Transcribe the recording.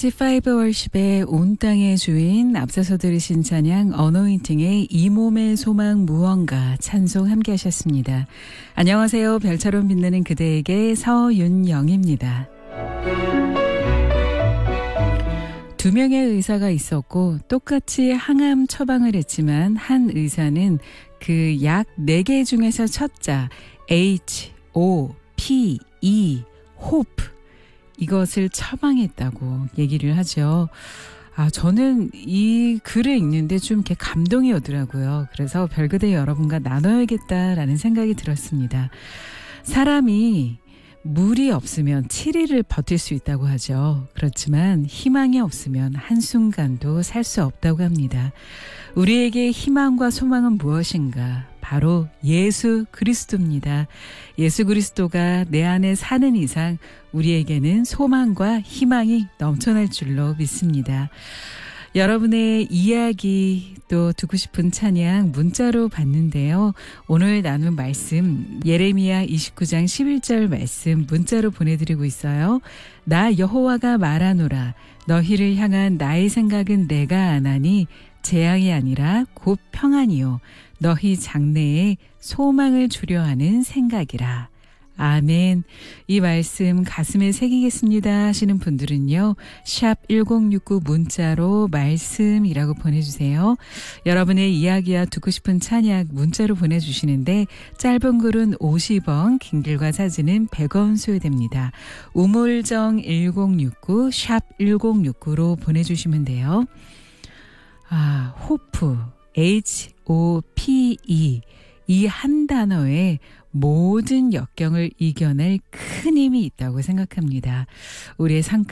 C5 월십의 온 땅의 주인, 앞서서 들으신 찬양 어노인팅의 이 몸의 소망 무언가 찬송 함께 하셨습니다. 안녕하세요. 별처럼 빛나는 그대에게 서윤영입니다. 두 명의 의사가 있었고 똑같이 항암 처방을 했지만 한 의사는 그 약 4개 중에서 첫자 H-O-P-E, hope 이것을 처방했다고 얘기를 하죠. 저는 이 글을 읽는데 좀 이렇게 감동이 오더라고요. 그래서 별그대 여러분과 나눠야겠다라는 생각이 들었습니다. 사람이 물이 없으면 7일을 버틸 수 있다고 하죠. 그렇지만 희망이 없으면 한순간도 살 수 없다고 합니다. 우리에게 희망과 소망은 무엇인가? 바로 예수 그리스도입니다. 예수 그리스도가 내 안에 사는 이상 우리에게는 소망과 희망이 넘쳐날 줄로 믿습니다. 여러분의 이야기 또 듣고 싶은 찬양 문자로 받는데요. 오늘 나눈 말씀 예레미야 29장 11절 말씀 문자로 보내드리고 있어요. 나 여호와가 말하노라. 너희를 향한 나의 생각은 내가 아나니 재앙이 아니라 곧 평안이요. 너희 장래에 소망을 주려 하는 생각이라. 아멘. 이 말씀 가슴에 새기겠습니다 하시는 분들은요. 샵 1069 문자로 말씀이라고 보내주세요. 여러분의 이야기와 듣고 싶은 찬양 문자로 보내주시는데 짧은 글은 50원, 긴 글과 사진은 100원 소요됩니다. 우물정 1069 샵 1069로 보내주시면 돼요. 호프, H-O-P-E 이 한 단어에 모든 역경을 이겨낼 큰 힘이 있다고 생각합니다. 우리의 삶